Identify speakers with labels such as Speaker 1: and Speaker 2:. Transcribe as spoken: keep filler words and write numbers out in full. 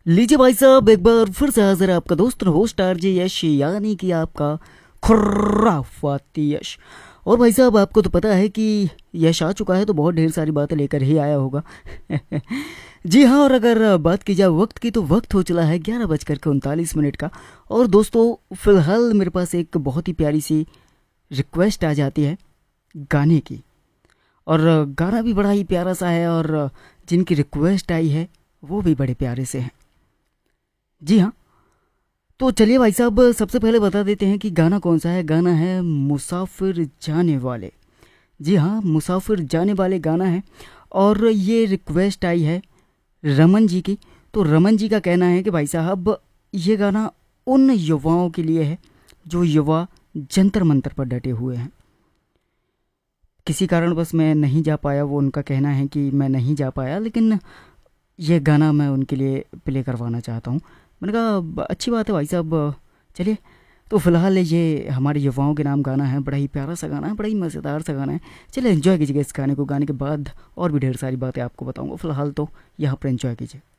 Speaker 1: लीजिए भाई साहब, एक बार फिर से हाजिर है आपका दोस्त और होस्ट आरजे यश, यानी कि आपका खुराफाती यश। और भाई साहब, आपको तो पता है कि यश आ चुका है तो बहुत ढेर सारी बातें लेकर ही आया होगा। जी हाँ, और अगर बात की जाए वक्त की तो वक्त हो चला है ग्यारह बजकर के उनतालीस मिनट का। और दोस्तों, फिलहाल मेरे पास एक बहुत ही प्यारी सी रिक्वेस्ट आ जाती है गाने की। और गाना भी बड़ा ही प्यारा सा है, और जिनकी रिक्वेस्ट आई है वो भी बड़े प्यारे से हैं। जी हाँ, तो चलिए भाई साहब, सबसे पहले बता देते हैं कि गाना कौन सा है। गाना है मुसाफिर जाने वाले। जी हाँ, मुसाफिर जाने वाले गाना है। और ये रिक्वेस्ट आई है रमन जी की। तो रमन जी का कहना है कि भाई साहब, ये गाना उन युवाओं के लिए है जो युवा जंतर मंतर पर डटे हुए हैं। किसी कारण बस मैं नहीं जा पाया, वो उनका कहना है कि मैं नहीं जा पाया, लेकिन ये गाना मैं उनके लिए प्ले करवाना चाहता हूँ। मैंने कहा "ब- अच्छी बात है भाई साहब, चलिए। तो फिलहाल ये हमारे युवाओं के नाम गाना है, बड़ा ही प्यारा सा गाना है, बड़ा ही मज़ेदार सा गाना है। चलिए एंजॉय कीजिएगा इस गाने को। गाने के बाद और भी ढेर सारी बातें आपको बताऊंगा, फिलहाल तो यहाँ पर एंजॉय कीजिए।